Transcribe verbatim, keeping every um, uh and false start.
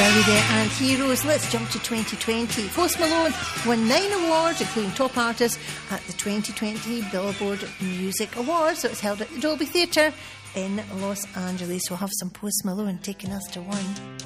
Davide and Heroes. Let's jump to twenty twenty. Post Malone won nine awards, including Top Artist, at the twenty twenty Billboard Music Awards. It was held at the Dolby Theatre in Los Angeles. We'll have some Post Malone taking us to one.